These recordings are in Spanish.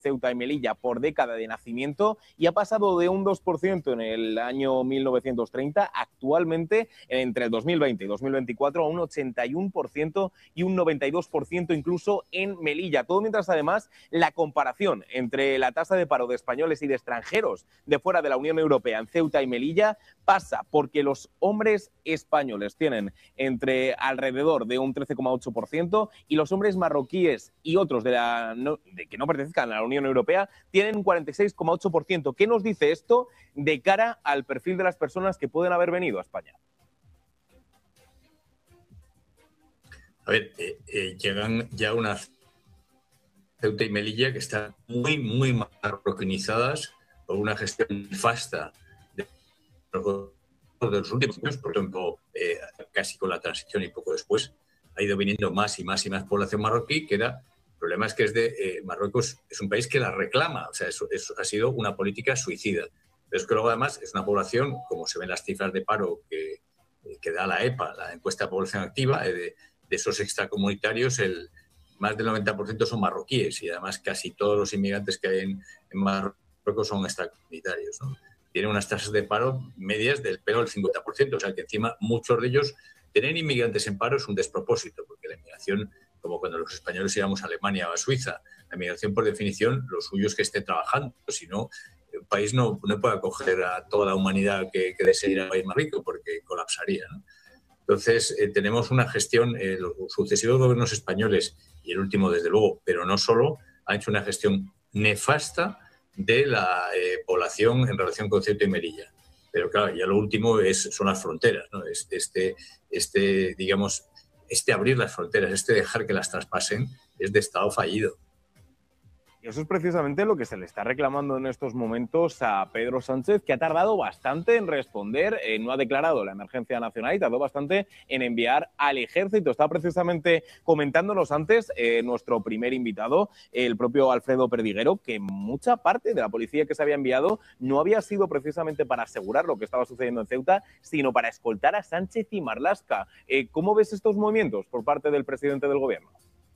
Ceuta y Melilla por década de nacimiento y ha pasado de un 2% en el año 1930 actualmente entre el 2020 y 2024 a un 81% y un 92% incluso en Melilla. Todo mientras además la comparación entre la tasa de paro de españoles y de extranjeros de fuera de la Unión Europea en Ceuta y Melilla pasa porque los hombres españoles tienen entre alrededor de un 13,8% y los hombres marroquíes y otros de que no pertenezcan a la Unión Europea tienen un 46,8%. ¿Qué nos dice esto de cara al perfil de las personas que pueden haber venido a España? A ver, llegan ya unas Ceuta y Melilla que están muy marroquinizadas por una gestión nefasta de los últimos años, por ejemplo, casi con la transición y poco después, ha ido viniendo más y más población marroquí, que el problema es que Marruecos es un país que la reclama, o sea, eso ha sido una política suicida. Pero es que luego además es una población, como se ven las cifras de paro que da la EPA, la encuesta de población activa, de esos extracomunitarios, más del 90% son marroquíes y además casi todos los inmigrantes que hay en Marruecos son extracomunitarios, ¿no? Tienen unas tasas de paro medias del 50%, o sea que encima muchos de ellos, tener inmigrantes en paro es un despropósito, porque la inmigración, como cuando los españoles íbamos a Alemania o a Suiza, la inmigración por definición lo suyo es que esté trabajando, si no, un país no puede acoger a toda la humanidad que desea ir al país más rico porque colapsaría, ¿no? Entonces, tenemos una gestión, los sucesivos gobiernos españoles, y el último desde luego, pero no solo, han hecho una gestión nefasta de la población en relación con Ceuta y Melilla. Pero claro, ya lo último son las fronteras, ¿no? Digamos, abrir las fronteras, dejar que las traspasen, es de Estado fallido. Y eso es precisamente lo que se le está reclamando en estos momentos a Pedro Sánchez, que ha tardado bastante en responder, no ha declarado la emergencia nacional y tardó bastante en enviar al ejército. Está precisamente comentándonos antes nuestro primer invitado, el propio Alfredo Perdiguero, que mucha parte de la policía que se había enviado no había sido precisamente para asegurar lo que estaba sucediendo en Ceuta, sino para escoltar a Sánchez y Marlaska. ¿Cómo ves estos movimientos por parte del presidente del gobierno?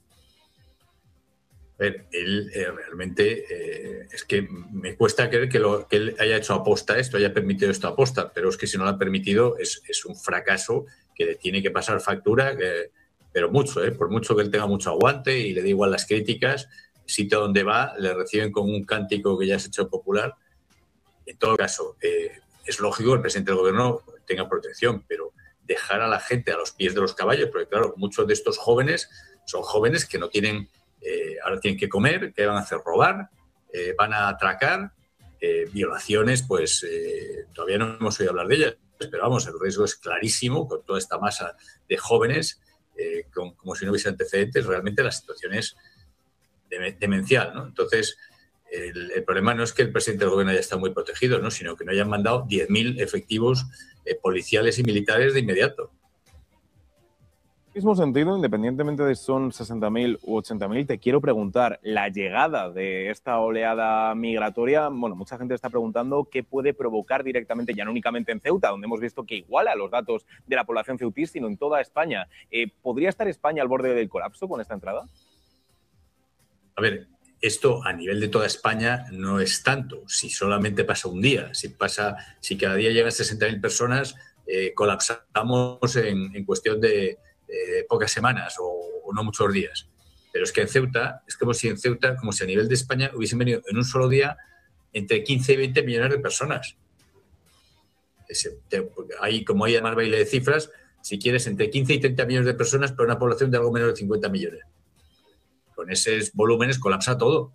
A ver, él realmente es que me cuesta creer que él haya hecho aposta esto, haya permitido esto aposta, pero es que si no lo ha permitido es un fracaso que le tiene que pasar factura, pero mucho, por mucho que él tenga mucho aguante y le dé igual las críticas, sitio donde va le reciben con un cántico que ya se ha hecho popular. En todo caso, es lógico que el presidente del gobierno tenga protección, pero dejar a la gente a los pies de los caballos, porque claro, muchos de estos jóvenes son jóvenes que no tienen... ahora tienen que comer, ¿qué van a hacer? Robar, van a atracar, violaciones, pues todavía no hemos oído hablar de ellas, pero vamos, el riesgo es clarísimo con toda esta masa de jóvenes, como si no hubiese antecedentes, realmente la situación es demencial, ¿no? Entonces, el problema no es que el presidente del gobierno haya estado muy protegido, ¿no? Sino que no hayan mandado 10.000 efectivos policiales y militares de inmediato. Mismo sentido, independientemente de si son 60.000 u 80.000, te quiero preguntar, la llegada de esta oleada migratoria, bueno, mucha gente está preguntando qué puede provocar directamente, ya no únicamente en Ceuta, donde hemos visto que iguala los datos de la población ceutí, sino en toda España. ¿Podría estar España al borde del colapso con esta entrada? A ver, esto a nivel de toda España no es tanto. Si solamente pasa un día, si cada día llegan 60.000 personas, colapsamos en cuestión de pocas semanas o no muchos días. Pero es que en Ceuta, es como si a nivel de España hubiesen venido en un solo día entre 15 y 20 millones de personas. Como hay además baile de cifras, si quieres, entre 15 y 30 millones de personas para una población de algo menos de 50 millones. Con esos volúmenes colapsa todo.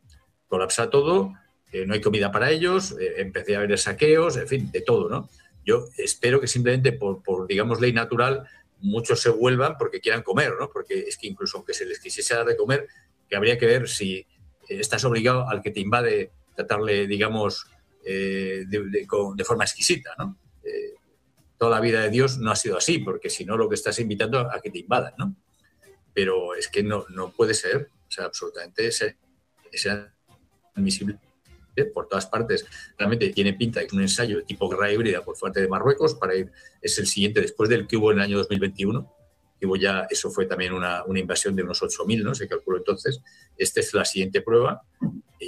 No hay comida para ellos, empecé a haber saqueos, en fin, de todo, ¿no? Yo espero que simplemente por digamos, ley natural, muchos se vuelvan porque quieran comer, ¿no? Porque es que incluso aunque se les quisiese dar de comer, que habría que ver si estás obligado al que te invade tratarle, digamos, de forma exquisita, ¿no? Toda la vida de Dios no ha sido así, porque si no lo que estás invitando a que te invadan, ¿no? Pero es que no puede ser, o sea, absolutamente es admisible por todas partes. Realmente tiene pinta de que un ensayo de tipo guerra híbrida por parte de Marruecos es el siguiente después del que hubo en el año 2021, que hubo ya, eso fue también una invasión de unos 8.000, ¿no? Se calculó entonces. Esta es la siguiente prueba